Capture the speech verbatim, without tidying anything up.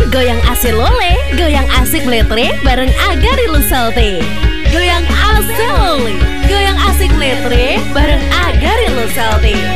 Goyang asik lole, goyang asik meletre bareng Agarilu Salty. Goyang asik lole, goyang asik meletre bareng Agarilu Salty.